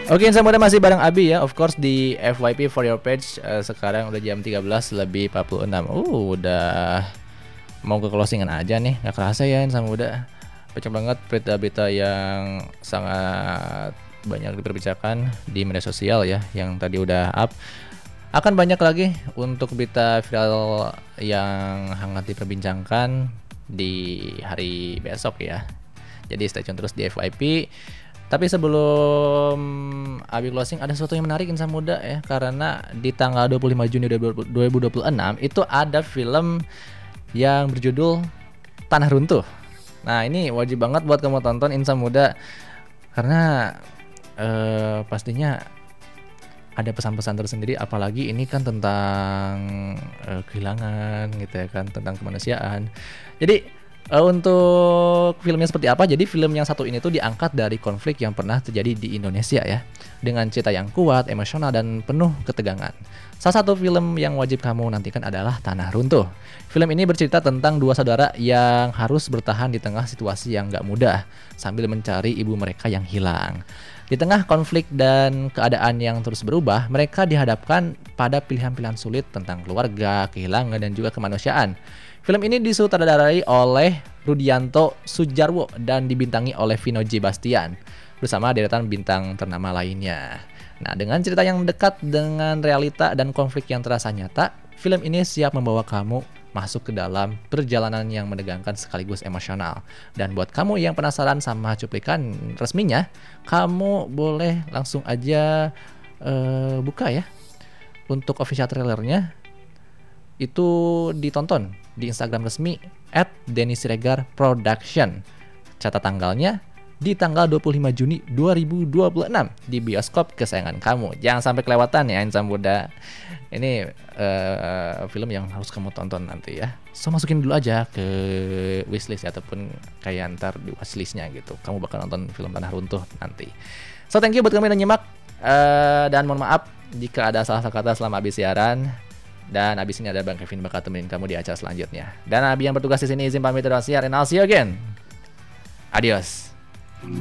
Oke, saya muda masih bareng Abi ya. Of course di FYP for your page sekarang udah jam 13 lebih 46. Udah mau ke closingan aja nih. Gak kerasa ya Insan Muda. Banyak banget berita-berita yang sangat banyak diperbicarakan di media sosial ya, yang tadi udah up. Akan banyak lagi untuk berita viral yang hangat diperbincangkan di hari besok ya. Jadi stay tune terus di FYP. Tapi sebelum Abi closing, ada sesuatu yang menarik Insan Muda ya, karena di tanggal 25 Juni 2026 itu ada film yang berjudul Tanah Runtuh. Nah ini wajib banget buat kamu tonton Insan Muda, karena pastinya ada pesan-pesan tersendiri, apalagi ini kan tentang kehilangan gitu ya kan, tentang kemanusiaan. Jadi untuk filmnya seperti apa? Jadi film yang satu ini tuh diangkat dari konflik yang pernah terjadi di Indonesia ya, dengan cerita yang kuat, emosional dan penuh ketegangan. Salah satu film yang wajib kamu nantikan adalah Tanah Runtuh. Film ini bercerita tentang dua saudara yang harus bertahan di tengah situasi yang gak mudah sambil mencari ibu mereka yang hilang. Di tengah konflik dan keadaan yang terus berubah, mereka dihadapkan pada pilihan-pilihan sulit tentang keluarga, kehilangan, dan juga kemanusiaan. Film ini disutradarai oleh Rudianto Sudjarwo dan dibintangi oleh Vino J. Bastian bersama deretan bintang ternama lainnya. Nah, dengan cerita yang dekat dengan realita dan konflik yang terasa nyata, film ini siap membawa kamu masuk ke dalam perjalanan yang menegangkan sekaligus emosional. Dan buat kamu yang penasaran sama cuplikan resminya, kamu boleh langsung aja buka ya. Untuk official trailernya itu ditonton di Instagram resmi @DennySiregar_Production. Catat tanggalnya di tanggal 25 Juni 2026 di bioskop kesayangan kamu. Jangan sampai kelewatan ya Insan Muda. Ini film yang harus kamu tonton nanti ya. So masukin dulu aja ke wishlist ya, ataupun kayak ntar di watchlistnya gitu. Kamu bakal nonton film Tanah Runtuh nanti. So thank you buat kamu yang nyimak, dan mohon maaf jika ada salah kata selama habis siaran. Dan abis ini ada Bang Kevin bakal temenin kamu di acara selanjutnya. Dan Abi yang bertugas di sini izin pamit dari siar, and I'll see you again. Adios.